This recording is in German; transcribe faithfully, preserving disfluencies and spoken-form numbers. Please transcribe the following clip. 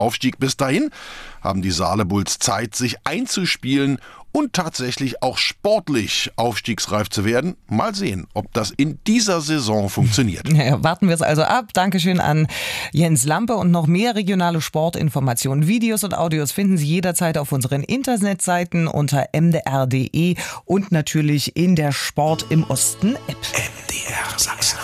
Aufstieg. Bis dahin haben die Saale Bulls Zeit, sich einzuspielen und tatsächlich auch sportlich aufstiegsreif zu werden. Mal sehen, ob das in dieser Saison funktioniert. Ja, warten wir es also ab. Dankeschön an Jens Lampe und noch mehr regionale Sportinformationen, Videos und Audios finden Sie jederzeit auf unseren Internetseiten unter m d r punkt d e und natürlich in der Sport im Osten App. M D R Sachsen.